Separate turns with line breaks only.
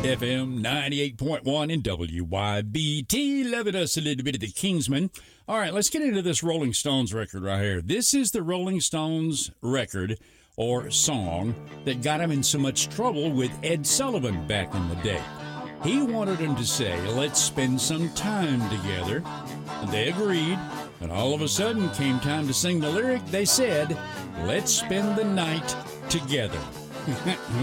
FM 98.1 and WYBT. Loving us a little bit of the Kingsmen. All right, let's get into this Rolling Stones record right here. This is the Rolling Stones record or song that got him in so much trouble with Ed Sullivan back in the day. He wanted him to say, let's spend some time together. And they agreed. And all of a sudden came time to sing the lyric. They said, let's spend the night together.